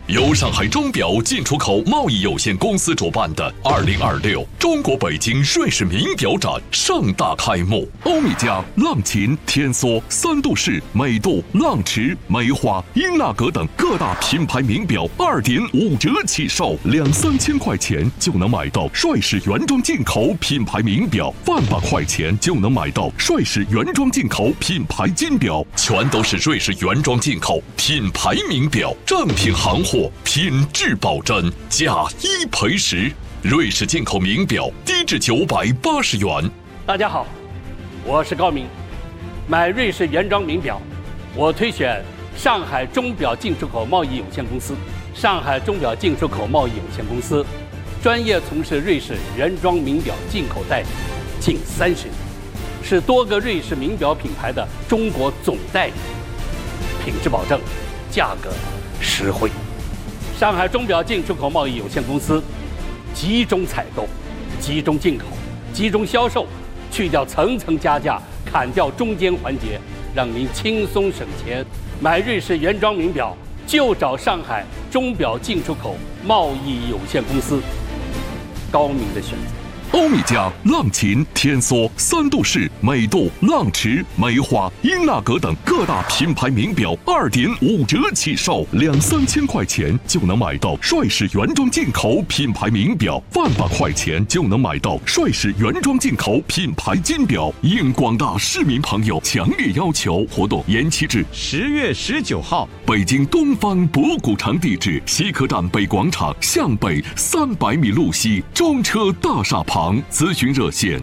由上海钟表进出口贸易有限公司主办的2026中国北京瑞士名表展盛大开幕。欧米茄、浪琴、天梭、三度式、美度、浪驰、梅花、英纳格等各大品牌名表2.5折起售，2、3千块钱就能买到瑞士原装进口品牌名表，100块钱就能买到瑞士原装进口品牌金表，全都是瑞士原装进口品牌名表，正品行货。品质保真，价1赔10。瑞士进口名表低至980元。 大家好，我是高明。买瑞士原装名表，我推选上海钟表进出口贸易有限公司。上海钟表进出口贸易有限公司专业从事瑞士原装名表进口代理近30年，是多个瑞士名表品牌的中国总代理，品质保证，价格实惠。上海钟表进出口贸易有限公司集中采购、集中进口、集中销售，去掉层层加价，砍掉中间环节，让您轻松省钱。买瑞士原装名表就找上海钟表进出口贸易有限公司，高明的选择。 欧米茄、浪琴、天梭、三度式、美度、浪驰、梅花、英纳格等各大品牌名表2.5折起售，2、3千块钱就能买到瑞士原装进口品牌名表，100块钱就能买到瑞士原装进口品牌金表。应广大市民朋友强烈要求，活动延期至 10月19号。 北京东方博古城地址：西客站北广场向北300米路西中车大厦旁。咨询热线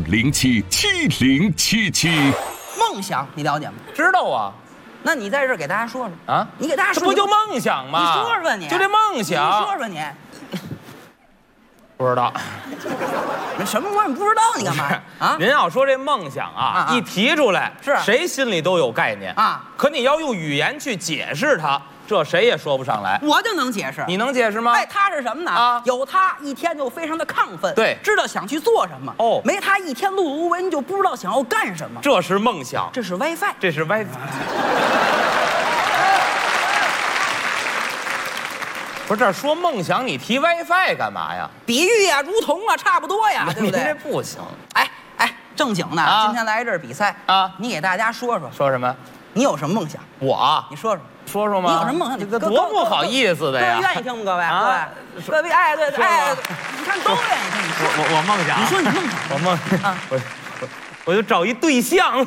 82077077。 梦想你了解吗？ 知道啊。 那你在这儿给大家说说啊？ 你给大家说， 这不就梦想吗？ 你说说你， 就这梦想。 你说说你。 不知道。 什么玩意儿不知道？你干嘛啊？ 您要说这梦想啊，一提出来， 是谁心里都有概念啊。 可你要用语言去解释它，这谁也说不上来。 我就能解释。 你能解释吗？ 哎，他是什么呢？ 啊， 有他一天就非常的亢奋， 对， 知道想去做什么。 哦， 没他一天碌碌无为，你就不知道想要干什么。 这是梦想， 这是 WiFi， 这是 WiFi。不是这说梦想，你提 WiFi 干嘛呀？ 比喻呀，如同啊，差不多呀，对不对？ 您这不行。 哎，正经的，今天来这儿比赛啊， 你给大家说说。 说什么？ 你有什么梦想？ 我， 你说说。 说说吗？ 你有什么梦想？ 这个多不好意思的呀！ 各位愿意听吗？各位，各位，哎，对，你看都愿意听。 我梦想。 你说你梦想。 我梦啊，我就找一对象。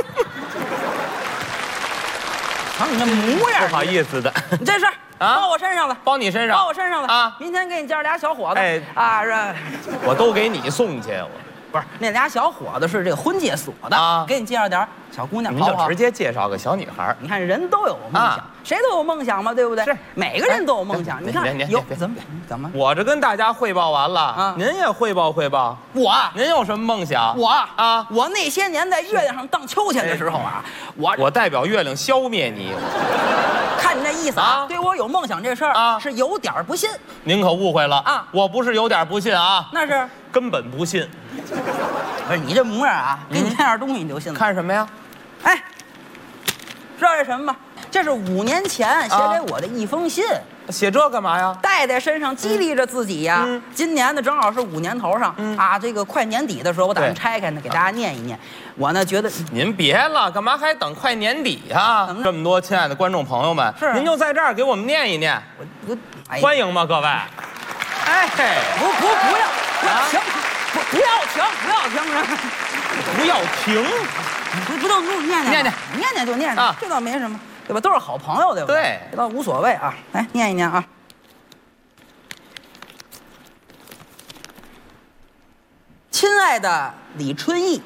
瞧你那模样， 不好意思的。 你这事啊，包我身上了， 包你身上， 包我身上了啊！ 明天给你介绍俩小伙子， 哎啊， 我都给你送去， 不是那俩小伙子是这个婚介所的啊，给你介绍点小姑娘， 你就直接介绍个小女孩。 你看人都有梦想，谁都有梦想嘛，对不对？ 是， 每个人都有梦想。你看有怎么？ 我这跟大家汇报完了啊，您也汇报汇报。您有什么梦想？ 我那些年在月亮上荡秋千的时候啊， 我代表月亮消灭你。 看你那意思啊，对我有梦想这事儿啊是有点不信。 您可误会了啊，我不是有点不信啊， 那是根本不信。 不是你这模样啊，给你看点东西你就信了。 看什么呀？ 哎，知道这什么吗？这是5年前写给我的一封信。 写这干嘛呀？ 带在身上激励着自己呀。今年呢正好是5年头上啊，这个快年底的时候，我打算拆开呢给大家念一念。我呢觉得您别了，干嘛还等快年底呀？这么多亲爱的观众朋友们，您就在这儿给我们念一念。欢迎吗，各位？哎， 不要停，不要停， 不要停， 不都念就念啊，这倒没什么。对吧？都是好朋友，对不对？对，这倒无所谓啊。来，念一念啊。亲爱的李春义，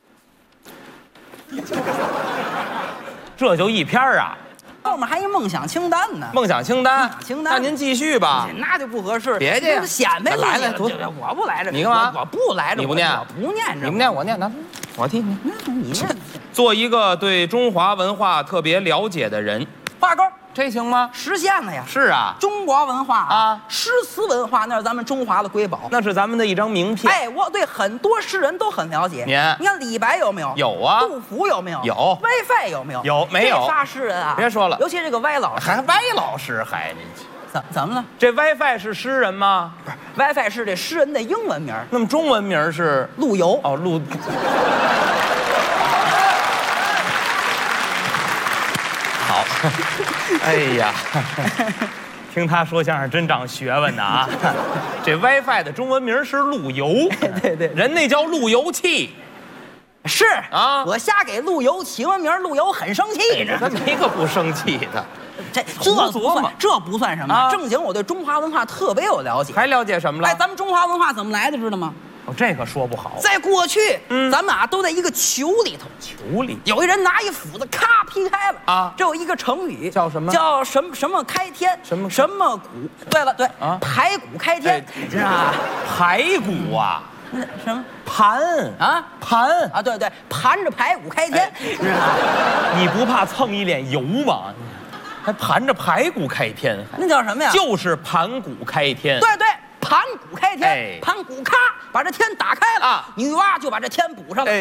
这就一篇啊？ 后面还一梦想清单呢。 梦想清单，那您继续吧。 那就不合适， 别介， 显摆来， 我不来这。 你干嘛？ 我不来这。 你不念？ 我不念这。 你不念，我念，拿我替你。 你念。 做一个对中华文化特别了解的人， 画勾， 这行吗？ 实现了呀！ 是啊， 中国文化啊， 诗词文化那是咱们中华的瑰宝， 那是咱们的一张名片。 哎，我对很多诗人都很了解。你看李白有没有？ 有啊。 杜甫有没有？ 有。 WiFi有没有？ 有没有？ 这仨诗人啊， 别说了， 尤其这个歪老师， 还歪老师还你。 怎么了？ 这 WiFi 是诗人吗？ 不是 ，WiFi 是这诗人的英文名。 那么中文名是陆游。 哦，陆。好。哎呀。听他说相声真长学问呢啊！这 WiFi 的中文名是路由， 对， 人那叫路由器， 是啊， 我瞎给路由起个名，路由很生气， 他没个不生气的。 这不算什么， 啊、 正经我对中华文化特别有了解， 还了解什么了？ 哎，咱们中华文化怎么来的，知道吗？ 哦，这个说不好。 在过去，咱们都在一个球里头， 球里有一人拿一斧子，咔劈开了啊！ 这有一个成语叫什么？ 叫什么开天？什么鼓？对了，对啊，排骨开天，是吧？ 排骨啊？ 那什么盘啊？盘啊？对，盘着排骨开天，是吧？ 你不怕蹭一脸油吗？还盘着排骨开天？ 那叫什么呀？ 就是盘骨开天。 对。盘骨开天，盘骨咔把这天打开了啊！女娲就把这天补上了。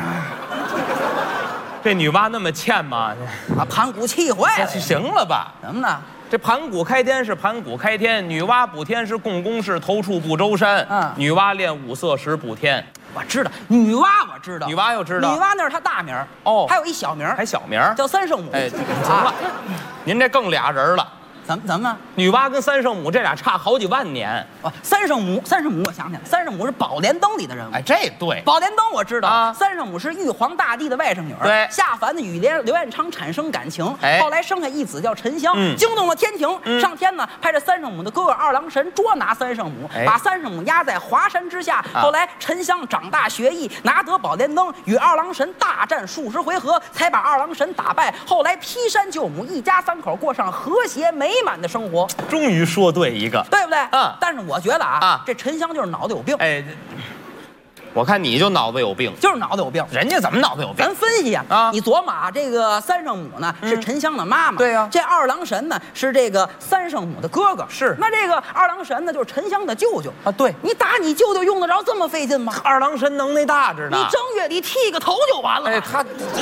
这女娲那么欠吗？ 把盘骨气坏了。 行了吧？ 怎么呢？ 这盘骨开天是盘骨开天，女娲补天是共工氏头处不周山。女娲练五色石补天。 我知道女娲，我知道。 女娲又知道。 女娲那是她大名哦， 还有一小名， 还小名叫三圣母。 哎，行了，您这更俩人了。 怎么？ 女娲跟三圣母这俩差好几万年。 三圣母，我想起来，三圣母是《宝莲灯》里的人物。 哎，这对，《 宝莲灯》我知道啊。 三圣母是玉皇大帝的外甥女儿， 对， 下凡的与刘彦昌产生感情，后来生下一子叫沉香，惊动了天庭，上天呢派这三圣母的哥哥二郎神捉拿三圣母，把三圣母压在华山之下。后来沉香长大学艺，拿得宝莲灯，与二郎神大战数十回合，才把二郎神打败。后来劈山救母，一家三口过上和谐美满的生活。 终于说对一个， 对不对？但是我觉得这沉香就是脑子有病。 哎，我看你就脑子有病， 就是脑子有病。 人家怎么脑子有病？ 咱分析啊，你琢磨啊，这个三圣母呢是沉香的妈妈， 对呀。 这二郎神呢是这个三圣母的哥哥， 是。 那这个二郎神呢就是沉香的舅舅啊，对。 你打你舅舅用得着这么费劲吗？ 二郎神能耐大着呢， 你正月里剃个头就完了。 哎，他，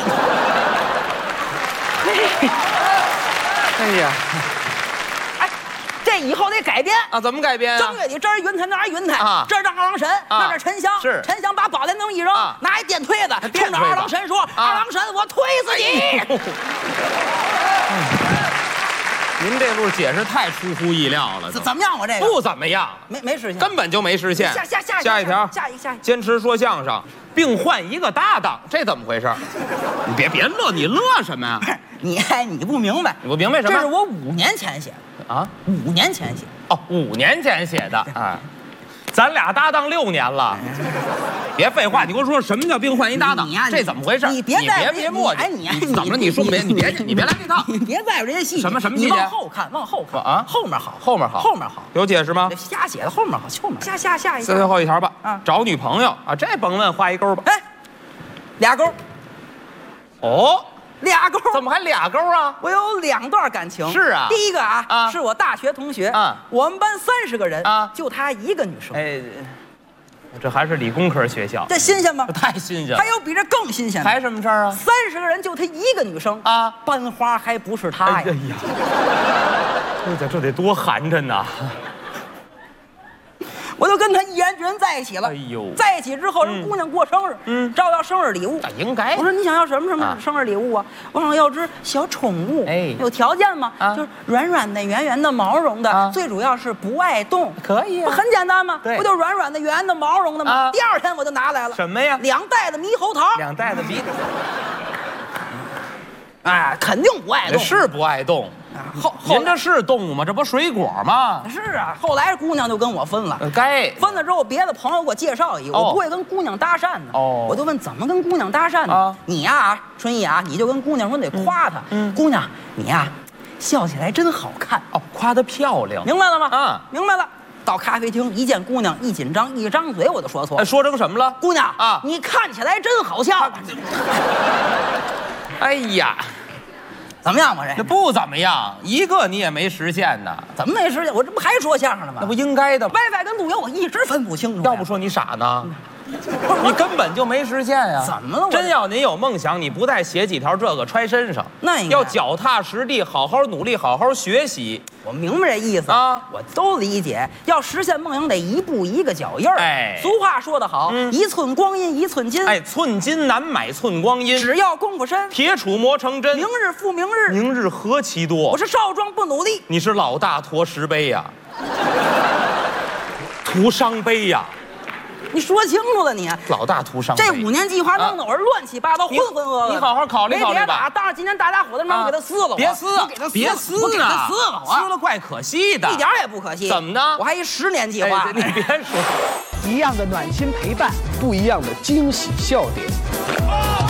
哎呀。 这以后得改编啊！怎么改编啊？ 正月里这儿云彩那儿云彩啊，这儿让二郎神，那儿沉香。 是沉香把宝莲灯一扔，拿一电推子冲着二郎神说：“二郎神，我推死你！” 您这路解释太出乎意料了。 怎么样？我这个不怎么样， 没实现， 根本就没实现。下一条， 下一坚持说相声，并换一个搭档，这怎么回事？你别乐，你乐什么呀？ 不是你不明白， 你不明白什么？ 这是我5年前写的。啊，5年前写哦，5年前写的啊，咱俩搭档6年了。别废话，你给我说什么叫并换一搭档？这怎么回事？ 你别磨叽， 你怎么着？你说别，你别来这套， 你别在乎这些细节。 什么细节？ 你往后看啊，后面好， 后面好，有解释吗？ 瞎写的，后面好，后面下一最后一条吧。啊，找女朋友啊，这甭问，画一勾吧。 哎，2勾。 哦。 2勾， 怎么还2勾啊？ 我有2段感情。 是啊， 第一个是我大学同学，我们班30个人，就她一个女生。 哎，这还是理工科学校， 这新鲜吗？ 太新鲜了。 还有比这更新鲜的？ 还什么事儿啊 ？30个人就她一个女生啊，班花还不是她呀？ 哎呀，这得多寒碜呐！ 我就跟他毅然决然在一起了。 哎呦， 在一起之后，人姑娘过生日，照要生日礼物。 应该。 我说你想要什么生日礼物啊？我想要只小宠物。哎，有条件吗？就是软软的、圆圆的、毛绒的，最主要是不爱动。 可以啊， 不很简单吗？ 对， 不就软软的、圆的、毛绒的吗？第2天我就拿来了。 什么呀 ？2袋子猕猴桃。 2袋子猕。 哎，肯定不爱动。 是不爱动。您这是动物吗？这不水果吗？ 是啊，后来姑娘就跟我分了。 该分了之后，别的朋友给我介绍一个，我不会跟姑娘搭讪呢。哦，我就问怎么跟姑娘搭讪呢？你呀，春意啊，你就跟姑娘说得夸她。姑娘，你呀，笑起来真好看。 哦，夸她漂亮， 明白了吗？明白了。到咖啡厅一见姑娘，一紧张一张嘴我就说错了。 说成什么了？ 姑娘啊，你看起来真好笑。 哎呀。 怎么样？我这不怎么样，一个你也没实现呢。 怎么没实现？我这不还说相声了吗？ 那不应该的。 WiFi 跟路由我一直分不清楚。 要不说你傻呢？ 你根本就没实现呀！ 怎么了？ 真要您有梦想，你不带写几条这个揣身上， 那要脚踏实地，好好努力，好好学习。 我明白这意思啊，我都理解。要实现梦想，得一步一个脚印儿。 哎， 俗话说得好，一寸光阴一寸金。 哎，寸金难买寸光阴， 只要功夫深， 铁杵磨成针。 明日复明日， 明日何其多。 我是少壮不努力， 你是老大驮石碑呀，徒伤悲呀。 你说清楚了你， 老大徒伤悲。 这5年计划弄得我是乱七八糟、浑浑噩噩。 你好好考虑考虑吧。 当着今天大家伙的面，我给他撕了。 别撕，别撕我给他撕了， 撕了怪可惜的， 一点也不可惜。 怎么呢？ 我还一10年计划。 你别说， 一样的暖心陪伴，不一样的惊喜笑点。